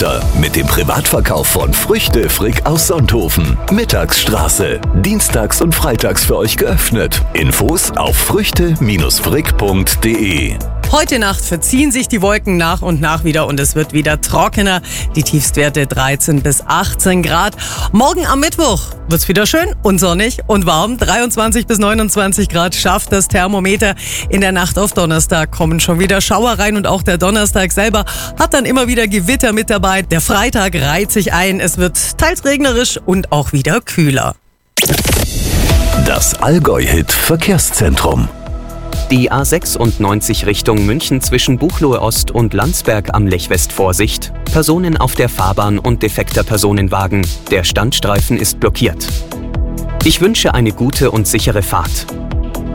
Mit dem Privatverkauf von Früchte Frick aus Sonthofen. Mittagsstraße. Dienstags und freitags für euch geöffnet. Infos auf früchte-frick.de. Heute Nacht verziehen sich die Wolken nach und nach wieder und es wird wieder trockener. Die Tiefstwerte 13 bis 18 Grad. Morgen am Mittwoch wird's wieder schön und sonnig und warm. 23 bis 29 Grad schafft das Thermometer. In der Nacht auf Donnerstag kommen schon wieder Schauer rein und auch der Donnerstag selber hat dann immer wieder Gewitter mit dabei. Der Freitag reiht sich ein. Es wird teils regnerisch und auch wieder kühler. Das Allgäu-Hit Verkehrszentrum. Die A96 Richtung München zwischen Buchloe Ost und Landsberg am Lech West Vorsicht. Personen auf der Fahrbahn und defekter Personenwagen. Der Standstreifen ist blockiert. Ich wünsche eine gute und sichere Fahrt.